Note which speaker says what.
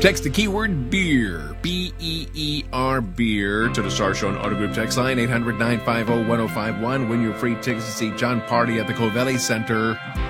Speaker 1: Text the keyword beer, B-E-E-R, beer, to the Star Show and Auto Group text line, 800-950-1051. Win your free tickets to see John Party at the Covelli Center